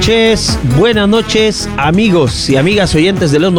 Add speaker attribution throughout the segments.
Speaker 1: Buenas noches, amigos y amigas oyentes de los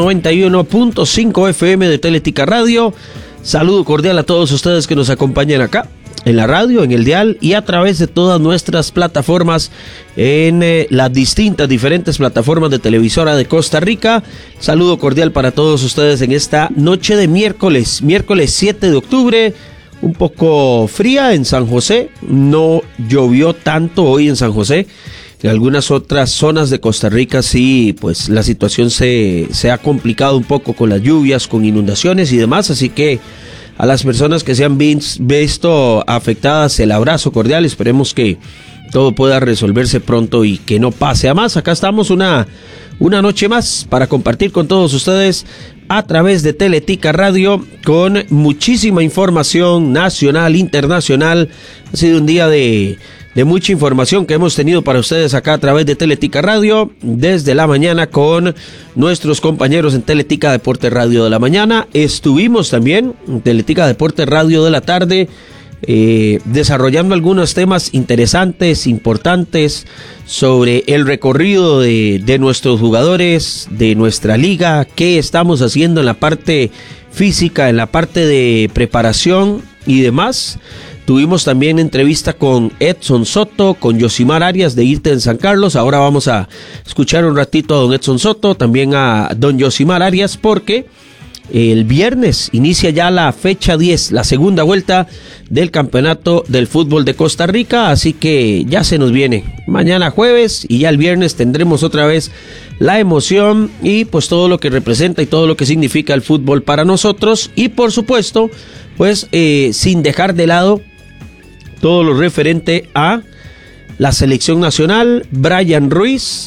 Speaker 1: 91.5 FM de Teletica Radio. Saludo cordial a todos ustedes que nos acompañan acá en la radio, en el dial y a través de todas nuestras plataformas en las diferentes plataformas de televisora de Costa Rica. Saludo cordial para todos ustedes en esta noche de miércoles 7 de octubre. Un poco fría en San José, no llovió tanto hoy en San José. En algunas otras zonas de Costa Rica sí, pues la situación se ha complicado un poco con las lluvias, con inundaciones y demás, así que a las personas que se han visto afectadas, el abrazo cordial. Esperemos que todo pueda resolverse pronto y que no pase a más. Acá estamos una noche más para compartir con todos ustedes a través de Teletica Radio con muchísima información nacional, internacional. Ha sido un día de mucha información que hemos tenido para ustedes acá a través de Teletica Radio desde la mañana con nuestros compañeros en Teletica Deporte Radio de la mañana. Estuvimos también en Teletica Deporte Radio de la tarde desarrollando algunos temas interesantes, importantes sobre el recorrido de nuestros jugadores, de nuestra liga, qué estamos haciendo en la parte física, en la parte de preparación y demás. Tuvimos también entrevista con Edson Soto, con Yosimar Arias de IRTE en San Carlos. Ahora vamos a escuchar un ratito a don Edson Soto, también a don Yosimar Arias, porque el viernes inicia ya la fecha 10, la segunda vuelta del campeonato del fútbol de Costa Rica, así que ya se nos viene mañana jueves y ya el viernes tendremos otra vez la emoción y pues todo lo que representa y todo lo que significa el fútbol para nosotros y por supuesto pues sin dejar de lado todo lo referente a la selección nacional. Brian Ruiz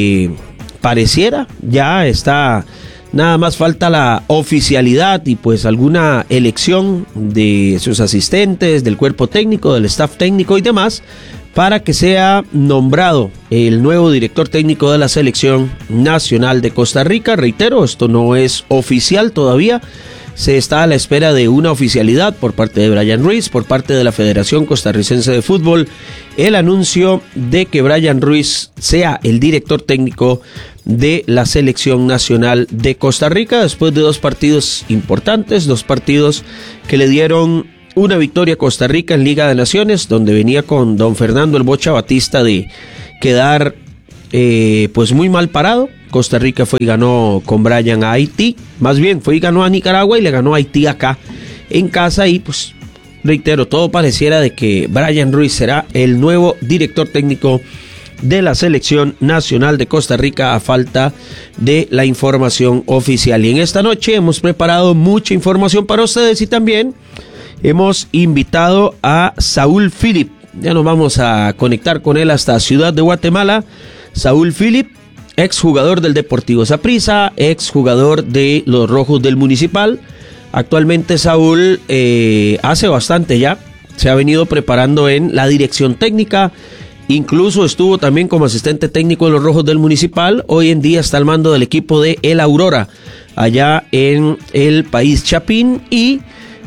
Speaker 1: pareciera ya está. Nada más falta la oficialidad y pues alguna elección de sus asistentes, del cuerpo técnico, del staff técnico y demás, para que sea nombrado el nuevo director técnico de la Selección Nacional de Costa Rica. Reitero, esto no es oficial todavía. Se está a la espera de una oficialidad por parte de Brian Ruiz, por parte de la Federación Costarricense de Fútbol, el anuncio de que Brian Ruiz sea el director técnico de la Selección Nacional de Costa Rica, después de dos partidos importantes, dos partidos que le dieron una victoria a Costa Rica en Liga de Naciones, donde venía con don Fernando el Bocha Batista de quedar pues muy mal parado. Costa Rica fue y ganó con Brian a Haití, más bien fue y ganó a Nicaragua y le ganó a Haití acá en casa y pues reitero, todo pareciera de que Brian Ruiz será el nuevo director técnico de la Selección Nacional de Costa Rica a falta de la información oficial. Y en esta noche hemos preparado mucha información para ustedes y también hemos invitado a Saúl Philip. Ya nos vamos a conectar con él hasta Ciudad de Guatemala. Saúl Philip, exjugador del Deportivo Saprissa, exjugador de los Rojos del Municipal. Actualmente Saúl hace bastante ya se ha venido preparando en la dirección técnica. Incluso estuvo también como asistente técnico de los Rojos del Municipal. Hoy en día está al mando del equipo de El Aurora, allá en el país Chapín. Y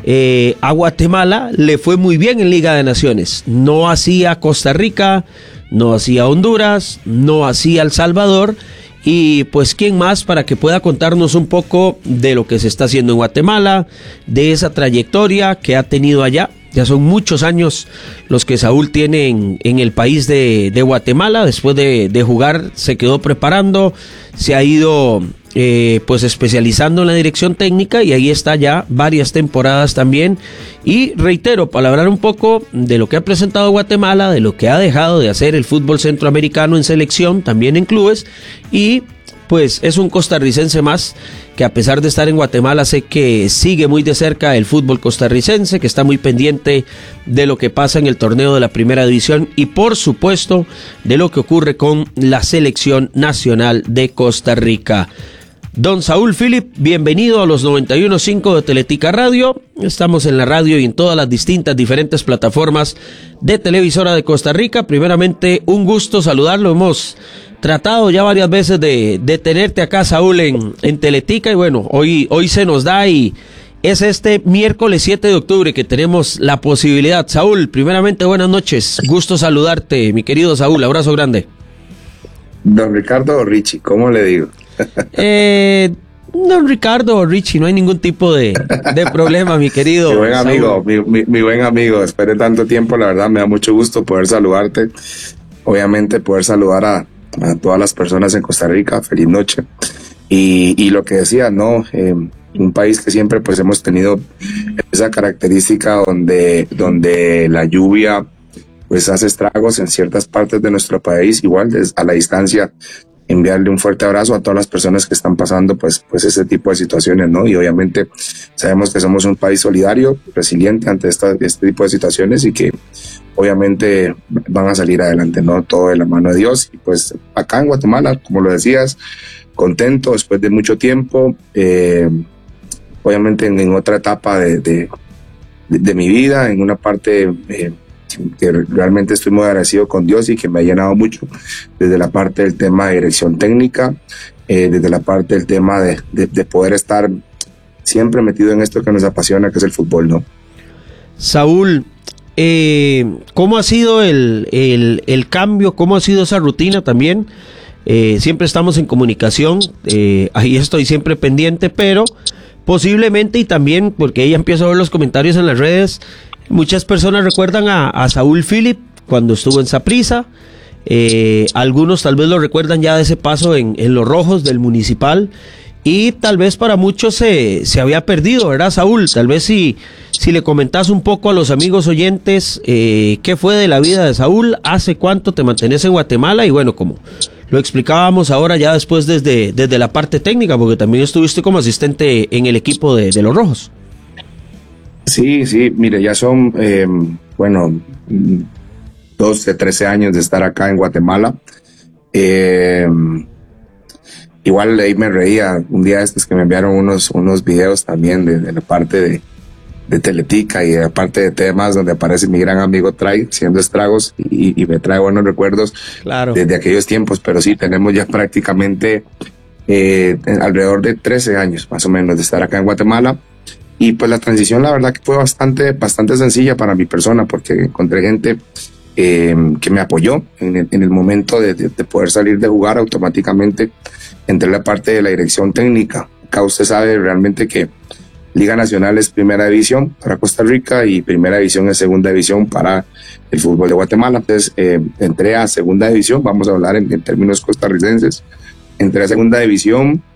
Speaker 1: a Guatemala le fue muy bien en Liga de Naciones. No hacía Costa Rica, no hacía Honduras, no hacía El Salvador. Y pues quién más para que pueda contarnos un poco de lo que se está haciendo en Guatemala, de esa trayectoria que ha tenido allá. Ya son muchos años los que Saúl tiene en el país de Guatemala. Después de jugar se quedó preparando, se ha ido pues especializando en la dirección técnica y ahí está ya varias temporadas también. Y reitero, para hablar un poco de lo que ha presentado Guatemala, de lo que ha dejado de hacer el fútbol centroamericano en selección, también en clubes, y pues es un costarricense más que a pesar de estar en Guatemala sé que sigue muy de cerca el fútbol costarricense, que está muy pendiente de lo que pasa en el torneo de la primera división y por supuesto de lo que ocurre con la Selección Nacional de Costa Rica. Don Saúl Philip, bienvenido a los 91.5 de Teletica Radio. Estamos en la radio y en todas las diferentes plataformas de televisora de Costa Rica. Primeramente, un gusto saludarlo. Hemos tratado ya varias veces de tenerte acá, Saúl, en Teletica, y bueno, hoy se nos da y es este miércoles 7 de octubre que tenemos la posibilidad. Saúl, primeramente buenas noches, gusto saludarte, mi querido Saúl, abrazo grande.
Speaker 2: Don Ricardo o Richie, ¿cómo le digo?
Speaker 1: Don Ricardo o Richie, no hay ningún tipo de problema, mi querido.
Speaker 2: Mi buen amigo, mi buen amigo, después de tanto tiempo, la verdad me da mucho gusto poder saludarte. Obviamente poder saludar a todas las personas en Costa Rica, feliz noche. Y lo que decía, ¿no? Un país que siempre pues hemos tenido esa característica donde la lluvia pues hace estragos en ciertas partes de nuestro país, igual a la distancia, enviarle un fuerte abrazo a todas las personas que están pasando pues ese tipo de situaciones, ¿no? Y obviamente sabemos que somos un país solidario, resiliente ante este tipo de situaciones y que obviamente van a salir adelante, ¿no? Todo de la mano de Dios. Y pues acá en Guatemala, como lo decías, contento después de mucho tiempo, obviamente en otra etapa de mi vida, en una parte que realmente estoy muy agradecido con Dios y que me ha llenado mucho, desde la parte del tema de dirección técnica, desde la parte del tema de poder estar siempre metido en esto que nos apasiona, que es el fútbol, ¿no?
Speaker 1: Saúl, ¿cómo ha sido el cambio? ¿Cómo ha sido esa rutina también? Siempre estamos en comunicación, ahí estoy siempre pendiente, pero posiblemente, y también porque ella empieza a ver los comentarios en las redes, muchas personas recuerdan a Saúl Philip cuando estuvo en Saprissa. Algunos tal vez lo recuerdan ya de ese paso en los rojos del Municipal, y tal vez para muchos se había perdido, ¿verdad, Saúl? Tal vez si le comentás un poco a los amigos oyentes qué fue de la vida de Saúl, hace cuánto te mantenés en Guatemala, y bueno, como lo explicábamos ahora ya después desde la parte técnica, porque también estuviste como asistente en el equipo de los rojos.
Speaker 2: Sí, mire, ya son, 12, 13 años de estar acá en Guatemala. Igual ahí me reía un día estos que me enviaron unos videos también de la parte de Teletica y de la parte de temas donde aparece mi gran amigo Tray haciendo estragos y me trae buenos recuerdos, claro, desde aquellos tiempos. Pero sí, tenemos ya prácticamente alrededor de 13 años más o menos de estar acá en Guatemala. Y pues la transición, la verdad que fue bastante sencilla para mi persona, porque encontré gente que me apoyó en el momento de poder salir de jugar. Automáticamente entré la parte de la dirección técnica. Acá usted sabe realmente que Liga Nacional es primera división para Costa Rica y primera división es segunda división para el fútbol de Guatemala. Entonces entré a segunda división, vamos a hablar en términos costarricenses. Entré a segunda división